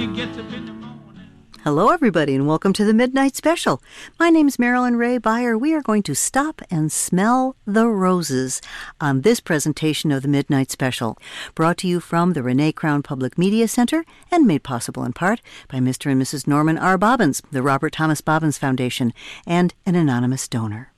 it gets up in the morning. Hello, everybody, and welcome to the Midnight Special. My name's Marilyn Ray Beyer. We are going to stop and smell the roses on this presentation of the Midnight Special, brought to you from the Renee Crown Public Media Center and made possible in part by Mr. and Mrs. Norman R. Bobbins, the Robert Thomas Bobbins Foundation, and an anonymous donor.